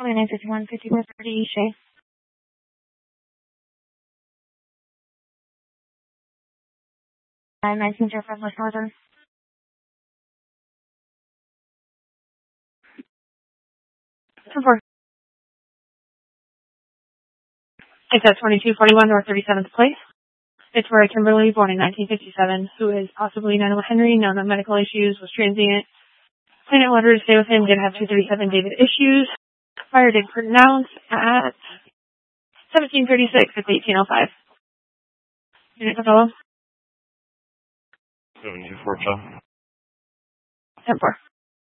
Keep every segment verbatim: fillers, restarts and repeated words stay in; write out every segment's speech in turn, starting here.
twenty-nine fifty-one, fifty-four thirty, Shay. nine nineteen zero five West Northern. ten four. It's at twenty-two forty-one North thirty-seventh Place. It's Roy Kimberly, born in nineteen fifty-seven, who is possibly nine oh Henry, known on medical issues, was transient. Plaintiff ordered to stay with him, did have two thirty-seven David issues. Fire did pronounce at seventeen thirty-six at eighteen oh five. Unit Cavallo. seventeen four ten. ten four.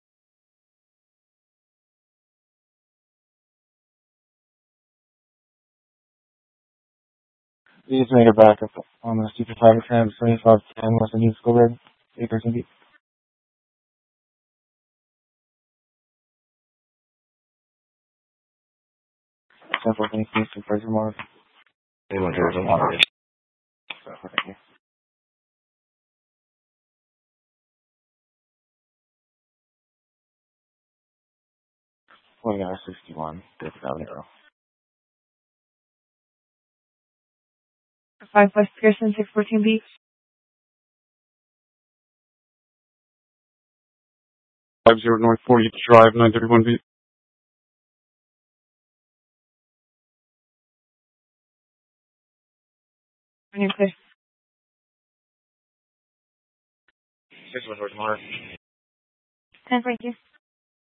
Please make a backup on the Super Fighter Tram twenty-five ten West New School Road, eight thirteen B. ten four, thank you, Supervisor Moore. Anyone here is on water. Thank you. twenty-nine sixty-one, David Avenue. five West Pearson, six fourteen B. five zero North fortieth Drive, nine thirty-one B. Running clear. six one North Mars. ten, thank you.